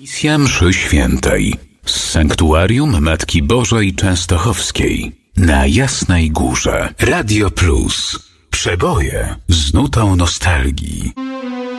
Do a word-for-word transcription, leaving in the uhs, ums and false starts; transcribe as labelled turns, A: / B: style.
A: Misja Mszy Świętej z Sanktuarium Matki Bożej Częstochowskiej na Jasnej Górze. Radio Plus. Przeboje z nutą nostalgii.